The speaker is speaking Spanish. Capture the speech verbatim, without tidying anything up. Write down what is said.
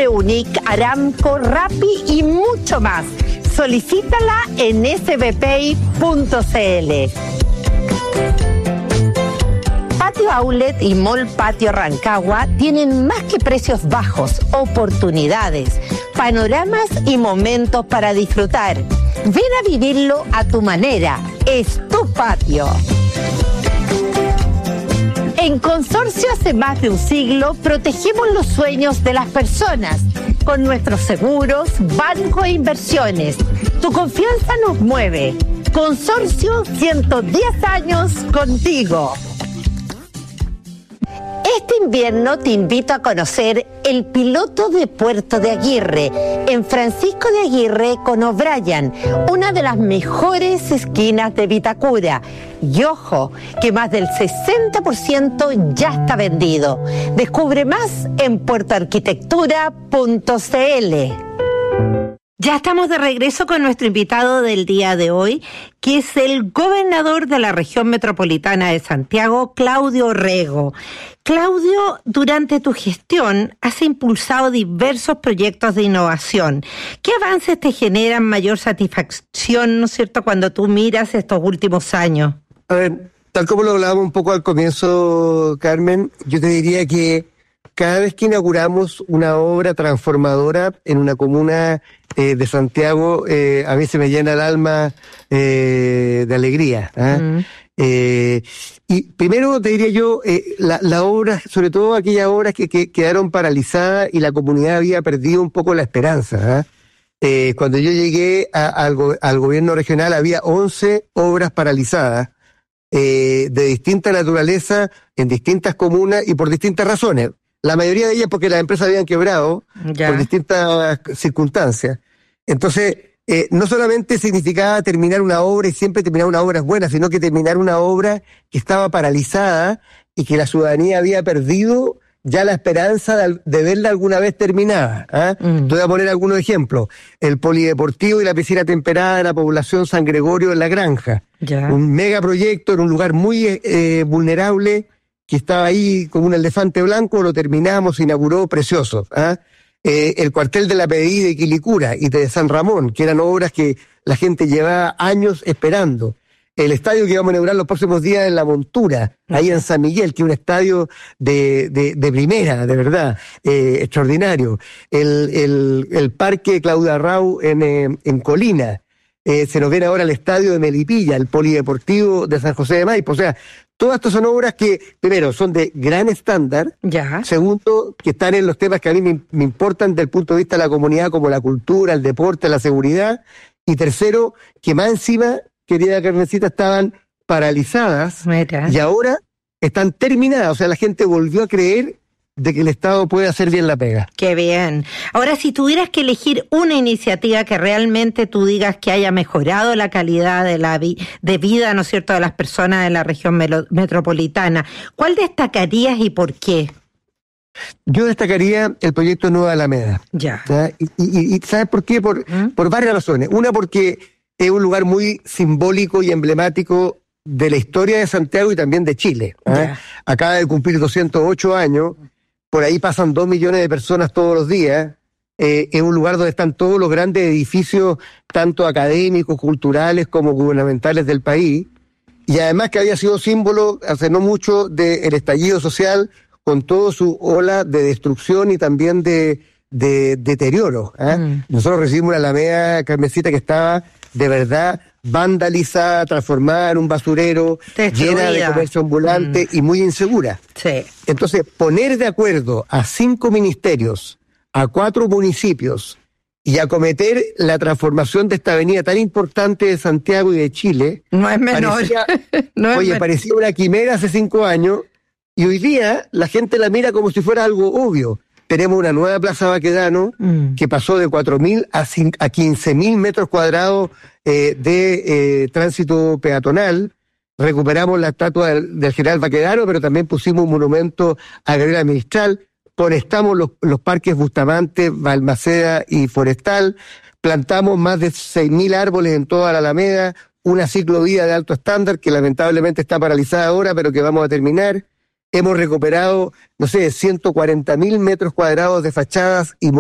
Reunic, Aramco, Rappi y mucho más. Solicítala en s b p i punto c l. Patio Outlet y Mall Patio Rancagua tienen más que precios bajos, oportunidades, panoramas y momentos para disfrutar. Ven a vivirlo a tu manera. Es tu patio. En Consorcio hace más de un siglo protegemos los sueños de las personas con nuestros seguros, banco e inversiones. Tu confianza nos mueve. Consorcio, ciento diez años contigo. Este invierno te invito a conocer el piloto de Puerto de Aguirre, en Francisco de Aguirre con O'Brien, una de las mejores esquinas de Vitacura. Y ojo, que más del sesenta por ciento ya está vendido. Descubre más en puerto arquitectura punto c l. Ya estamos de regreso con nuestro invitado del día de hoy, que es el gobernador de la región metropolitana de Santiago, Claudio Orrego. Claudio, durante tu gestión has impulsado diversos proyectos de innovación. ¿Qué avances te generan mayor satisfacción, no es cierto, cuando tú miras estos últimos años? A ver, tal como lo hablábamos un poco al comienzo, Carmen, yo te diría que cada vez que inauguramos una obra transformadora en una comuna eh, de Santiago, eh, a mí se me llena el alma eh, de alegría. ¿eh? Mm. Eh, y primero te diría yo, eh, la, la obra, sobre todo aquellas obras que, que quedaron paralizadas y la comunidad había perdido un poco la esperanza. ¿eh? Eh, cuando yo llegué a, al, go, al gobierno regional había once obras paralizadas eh, de distinta naturaleza en distintas comunas y por distintas razones. La mayoría de ellas porque las empresas habían quebrado ya. por distintas circunstancias. Entonces, eh, no solamente significaba terminar una obra y siempre terminar una obra buena, sino que terminar una obra que estaba paralizada y que la ciudadanía había perdido ya la esperanza de, de verla alguna vez terminada. ¿eh? Mm. Te voy a poner algunos ejemplos. El polideportivo y la piscina temperada de la población San Gregorio en La Granja. Ya. Un megaproyecto en un lugar muy eh, vulnerable, que estaba ahí como un elefante blanco, lo terminamos, se inauguró, precioso. ¿eh? Eh, el cuartel de la P D I de Quilicura y de San Ramón, que eran obras que la gente llevaba años esperando. El estadio que vamos a inaugurar los próximos días en La Montura, ahí en San Miguel, que es un estadio de, de, de primera, de verdad, eh, extraordinario. El, el, el parque Claudia Rau en, eh, en Colina. Eh, se nos viene ahora el estadio de Melipilla, el polideportivo de San José de Maipo. O sea, todas estas son obras que, primero, son de gran estándar. Ya. Segundo, que están en los temas que a mí me, me importan desde el punto de vista de la comunidad, como la cultura, el deporte, la seguridad. Y tercero, que más encima, querida Carmencita, estaban paralizadas. Mira. Y ahora están terminadas. O sea, la gente volvió a creer de que el Estado puede hacer bien la pega. Qué bien. Ahora, si tuvieras que elegir una iniciativa que realmente tú digas que haya mejorado la calidad de la vi- de vida, ¿no es cierto?, de las personas de la región melo- metropolitana, ¿cuál destacarías y por qué? Yo destacaría el proyecto Nueva Alameda. Ya. ¿Ya? Y, y, y ¿sabes por qué? Por, ¿Mm? por varias razones. Una, porque es un lugar muy simbólico y emblemático de la historia de Santiago y también de Chile. ¿eh? Acaba de cumplir doscientos ocho años. Por ahí pasan dos millones de personas todos los días. Eh, es un lugar donde están todos los grandes edificios, tanto académicos, culturales, como gubernamentales del país. Y además que había sido símbolo, hace no mucho, del estallido social, con toda su ola de destrucción y también de, de, de deterioro. ¿eh? Mm. Nosotros recibimos una Alameda, Carmencita, que estaba de verdad vandalizada, transformada en un basurero, destruida, llena de comercio ambulante mm. y muy insegura. Sí. Entonces, poner de acuerdo a cinco ministerios, a cuatro municipios, y acometer la transformación de esta avenida tan importante de Santiago y de Chile... No es menor. Parecía, no es oye, menor. parecía una quimera hace cinco años, y hoy día la gente la mira como si fuera algo obvio. Tenemos una nueva Plaza Baquedano mm. que pasó de cuatro mil a quince mil metros cuadrados eh, de eh, tránsito peatonal. Recuperamos la estatua del, del general Baquedano, pero también pusimos un monumento a Gabriela Mistral. Conectamos los, los parques Bustamante, Balmaceda y Forestal. Plantamos más de seis mil árboles en toda la Alameda. Una ciclovía de alto estándar que lamentablemente está paralizada ahora, pero que vamos a terminar. Hemos recuperado, no sé, ciento cuarenta mil metros cuadrados de fachadas y